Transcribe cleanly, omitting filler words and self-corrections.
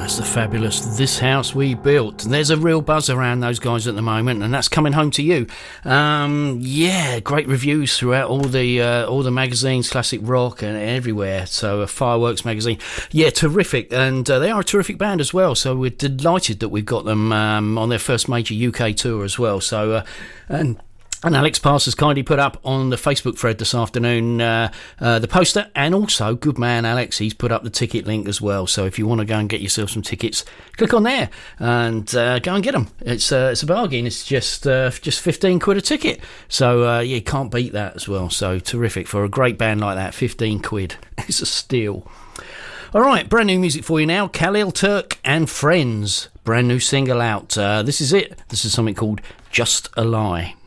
That's the fabulous This House We Built. There's a real buzz around those guys at the moment, and that's coming home to you. Yeah, great reviews throughout all the magazines, classic rock and everywhere. So Fireworks magazine, yeah, terrific, and they are a terrific band as well. So we're delighted that we've got them on their first major UK tour as well. So and Alex Pass has kindly put up on the Facebook thread this afternoon the poster, and also, good man Alex, he's put up the ticket link as well. So if you want to go and get yourself some tickets, click on there and go and get them. It's a bargain. It's just 15 quid a ticket. So yeah, you can't beat that as well. So terrific for a great band like that. 15 quid. It's a steal. All right, brand new music for you now. Khalil Turk and Friends, brand new single out. This is it. This is something called Just a Lie.